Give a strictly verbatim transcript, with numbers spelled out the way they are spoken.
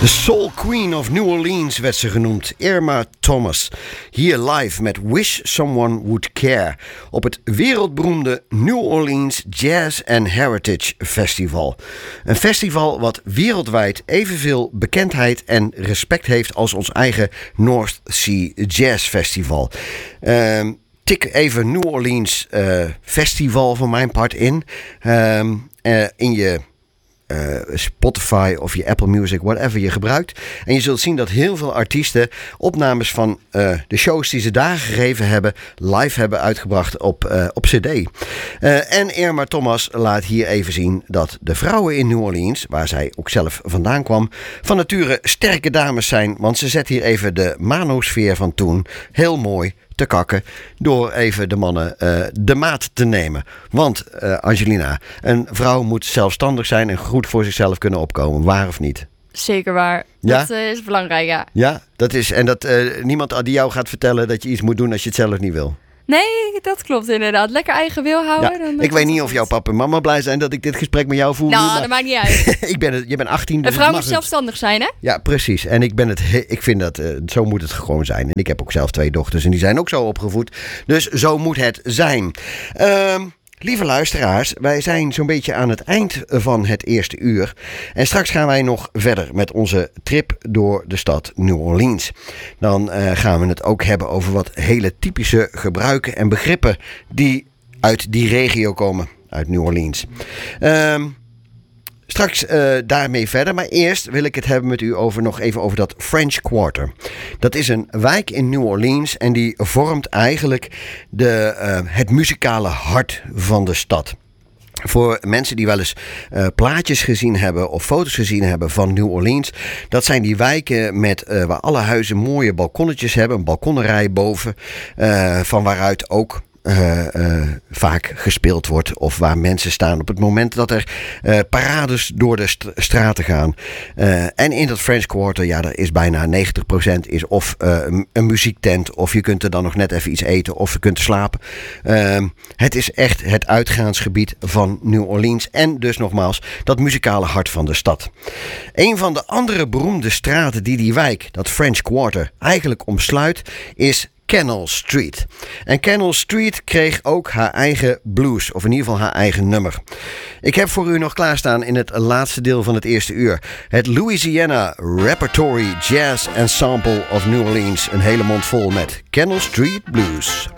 De Soul Queen of New Orleans werd ze genoemd, Irma Thomas. Hier live met Wish Someone Would Care op het wereldberoemde New Orleans Jazz and Heritage Festival. Een festival wat wereldwijd evenveel bekendheid en respect heeft als ons eigen North Sea Jazz Festival. Uh, tik even New Orleans uh, Festival van mijn part in. Uh, uh, in je... Uh, Spotify of je Apple Music, whatever je gebruikt. En je zult zien dat heel veel artiesten opnames van uh, de shows die ze daar gegeven hebben, live hebben uitgebracht op, uh, op cd. Uh, en Irma Thomas laat hier even zien dat de vrouwen in New Orleans, waar zij ook zelf vandaan kwam, van nature sterke dames zijn. Want ze zet hier even de manosfeer van toen heel mooi te kakken door even de mannen uh, de maat te nemen. Want, uh, Angelina, een vrouw moet zelfstandig zijn en goed voor zichzelf kunnen opkomen. Waar of niet? Zeker waar. Ja? Dat uh, is belangrijk, ja. Ja, dat is. En dat uh, niemand die jou gaat vertellen dat je iets moet doen als je het zelf niet wil. Nee, dat klopt inderdaad. Lekker eigen wil houden. Ja, dan ik weet niet of jouw papa en mama blij zijn dat ik dit gesprek met jou voer. Nou, maar dat maakt niet uit. ik ben het, je bent achttien. Dus een vrouw het moet mag zelfstandig zijn, hè? Ja, precies. En ik ben het. Ik vind dat uh, zo moet het gewoon zijn. En ik heb ook zelf twee dochters en die zijn ook zo opgevoed. Dus zo moet het zijn. Uh, Lieve luisteraars, wij zijn zo'n beetje aan het eind van het eerste uur. En straks gaan wij nog verder met onze trip door de stad New Orleans. Dan uh, gaan we het ook hebben over wat hele typische gebruiken en begrippen die uit die regio komen, uit New Orleans. Uh, Straks uh, daarmee verder, maar eerst wil ik het hebben met u over nog even over dat French Quarter. Dat is een wijk in New Orleans en die vormt eigenlijk de, uh, het muzikale hart van de stad. Voor mensen die wel eens uh, plaatjes gezien hebben of foto's gezien hebben van New Orleans. Dat zijn die wijken met, uh, waar alle huizen mooie balkonnetjes hebben, een balkonnenrij boven, uh, van waaruit ook Uh, uh, vaak gespeeld wordt of waar mensen staan op het moment dat er uh, parades door de st- straten gaan. Uh, en in dat French Quarter, ja, daar is bijna negentig procent is of uh, een muziektent of je kunt er dan nog net even iets eten of je kunt slapen. Uh, het is echt het uitgaansgebied van New Orleans en dus nogmaals dat muzikale hart van de stad. Een van de andere beroemde straten die die wijk, dat French Quarter, eigenlijk omsluit is Canal Street. En Canal Street kreeg ook haar eigen blues, of in ieder geval haar eigen nummer. Ik heb voor u nog klaarstaan in het laatste deel van het eerste uur het Louisiana Repertory Jazz Ensemble of New Orleans. Een hele mond vol met Canal Street Blues.